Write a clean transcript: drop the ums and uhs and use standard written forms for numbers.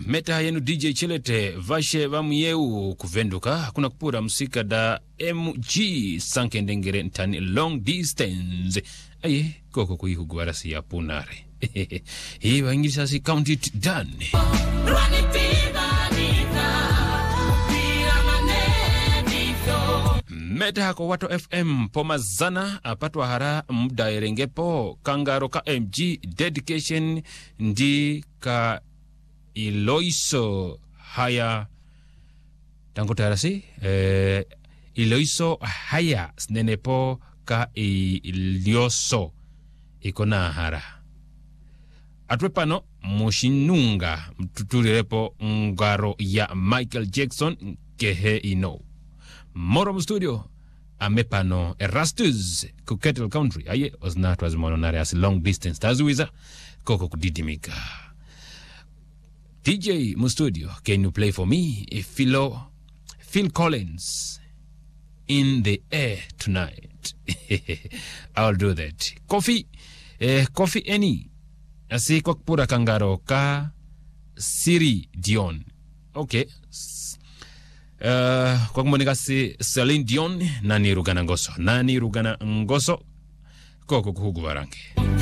meta yenu DJ Chilete vashe vamuyeu kuvenduka kuna kupura musika da MG sankendengere ntani long distance aye koko kuihugwara si ya punare hii waingisa si count it done meta hako wato FM pomazana apatwa hara muda erengepo kangaro ka MG dedication ndi ka Iloiso haya tango tarasi Iloiso haya nenepo ka Ilioso ikona hara atwepano mushinunga mtutulirepo ngaro ya Michael Jackson kehe ino Morom Studio amepano Erastus ku Kettle Country aye oznatu azmononare as long distance tazuiza koko kudidimika DJ mu studio, can you play for me Phil Collins in the air tonight? I'll do that. Coffee any asi kwa pura kangaro ka Siri Dion. Okay. Kwa kumonika si Celine Dion nani rugana ngoso koko kuhugu warange.